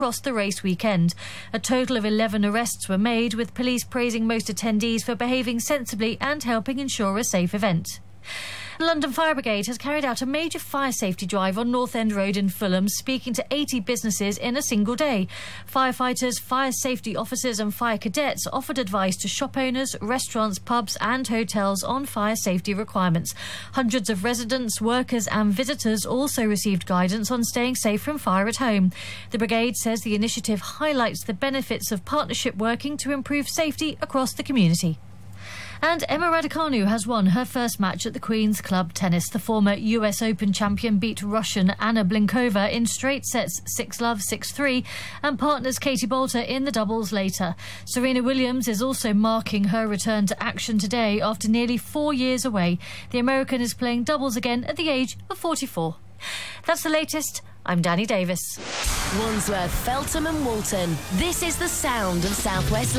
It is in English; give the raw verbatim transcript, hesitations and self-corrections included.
across the race weekend. A total of eleven arrests were made, with police praising most attendees for behaving sensibly and helping ensure a safe event. The London Fire Brigade has carried out a major fire safety drive on North End Road in Fulham, speaking to eighty businesses in a single day. Firefighters, fire safety officers and fire cadets offered advice to shop owners, restaurants, pubs and hotels on fire safety requirements. Hundreds of residents, workers and visitors also received guidance on staying safe from fire at home. The brigade says the initiative highlights the benefits of partnership working to improve safety across the community. And Emma Raducanu has won her first match at the Queen's Club Tennis. The former U S Open champion beat Russian Anna Blinkova in straight sets six love, six three, and partners Katie Boulter in the doubles later. Serena Williams is also marking her return to action today after nearly four years away. The American is playing doubles again at the age of forty-four. That's the latest. I'm Danny Davis. Wandsworth, Feltham and Walton. This is the sound of South West